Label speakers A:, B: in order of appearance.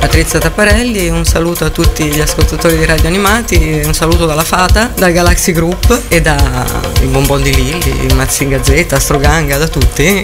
A: Patrizia Tapparelli, un saluto a tutti gli ascoltatori di Radio Animati, un saluto dalla Fata, dal Galaxy Group e da il Bonbon di Lilli, Mazinga Z, Astroganga, da tutti.